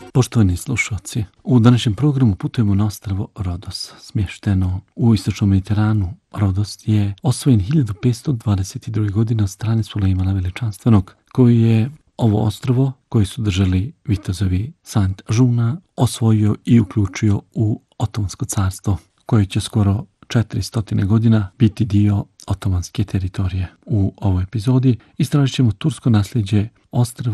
Poštovani slušalci, u današnjem programu putujemo na ostrvo Rodos, smješteno u istočnom Mediteranu. Rodos je osvojen 1522. godine od strane Sulejmana Veličanstvenog, koji je ovo ostrvo, koje su držali vitezovi Sant Žuna, osvojio i uključio u Otomansko carstvo, koje će skoro 400 godina biti dio otomanske teritorije. U ovoj epizodi istražit ćemo tursko nasljeđe ostrva